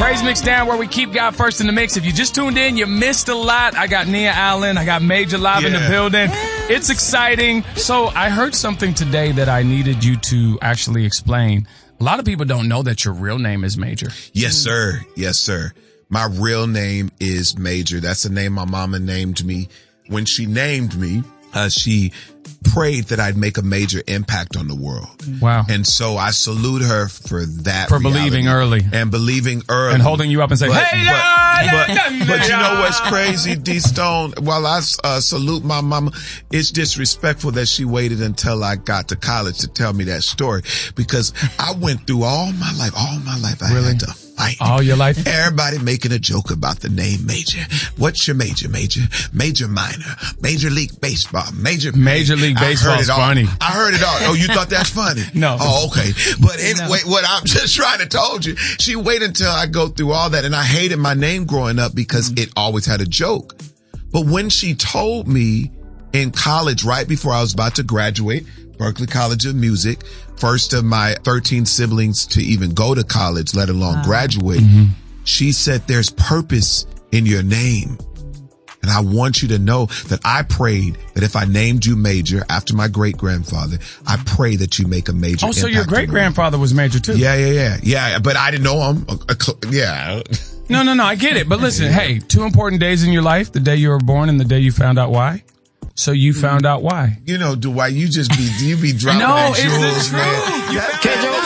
Praise Mix Down, where we keep God first in the mix. If you just tuned in, you missed a lot. I got Nia Allen. I got Major live in the building. It's exciting. So I heard something today that I needed you to actually explain. A lot of people don't know that your real name is Major. Yes, sir. Yes, sir. My real name is Major. That's the name my mama named me. When she named me, she prayed that I'd make a major impact on the world. Wow. And so I salute her for that. For believing early. And believing early. And holding you up and saying, but you know what's crazy, D Stone? While I salute my mama, it's disrespectful that she waited until I got to college to tell me that story, because I went through all my life I had to fight. All your life? Everybody making a joke about the name Major. What's your major? Major minor. Major League Baseball. Major League Baseball is funny. I heard it all. Oh, you thought that's funny? No. Oh, okay. But anyway, what I'm just trying to told you, she waited until I go through all that. And I hated my name growing up because it always had a joke. But when she told me in college, right before I was about to graduate, Berklee College of Music, first of my 13 siblings to even go to college, let alone graduate, she said, there's purpose in your name. And I want you to know that I prayed that if I named you Major after my great-grandfather, I pray that you make a major impact. Oh, so your great-grandfather was Major too? Yeah. But I didn't know him. Yeah. No, I get it. But listen, hey, two important days in your life, the day you were born and the day you found out why. So you found out why. You know, Dwight, you be dropping that jewels, man. Can't